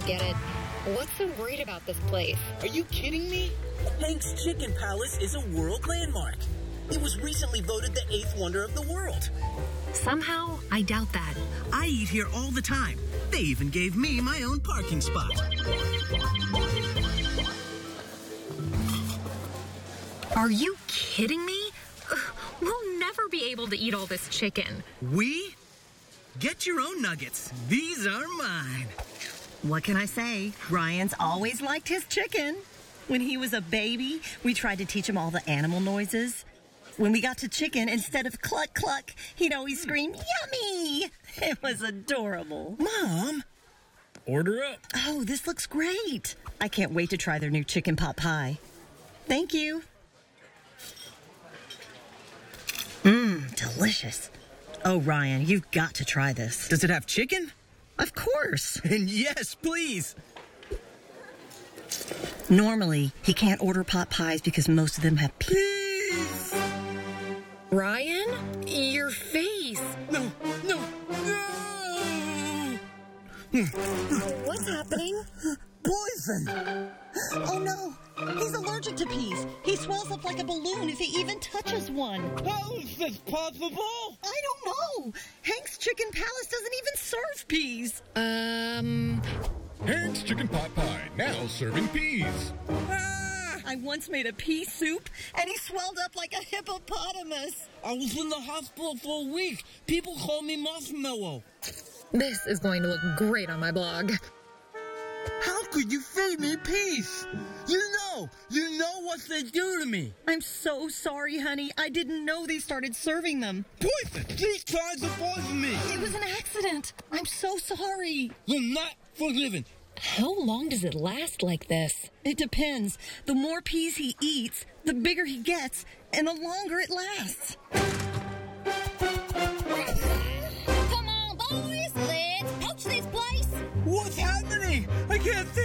get it. What's so great about this place? Are you kidding me? Hank's Chicken Palace is a world landmark. It was recently voted the 8th wonder of the world. Somehow, I doubt that. I eat here all the time. They even gave me my own parking spot. Are you kidding me? We'll never be able to eat all this chicken. We? Get your own nuggets. These are mine. What can I say? Ryan's always liked his chicken. When he was a baby, we tried to teach him all the animal noises. When we got to chicken, instead of cluck cluck, he'd always scream, yummy! It was adorable. Mom! Order up. Oh, this looks great. I can't wait to try their new chicken pot pie. Thank you. Delicious. Oh, Ryan, you've got to try this. Does it have chicken? Of course. And yes, please. Normally, he can't order pot pies because most of them have peas. Ryan? Your face. No. What's happening? Poison! Oh no, he's allergic to peas. He swells up like a balloon if he even touches one. How is this possible? I don't know. Hank's Chicken Palace doesn't even serve peas. Hank's Chicken Pot Pie, now serving peas. I once made a pea soup, and he swelled up like a hippopotamus. I was in the hospital for a week. People call me Marshmallow. This is going to look great on my blog. How could you feed me peas? You know what they do to me. I'm so sorry, honey. I didn't know they started serving them. Poison! These tried to poison me. It was an accident. I'm so sorry. You're not forgiven. How long does it last like this? It depends. The more peas he eats, the bigger he gets, and the longer it lasts. Come on, boys, let's poach this place. What's happening? I can't think.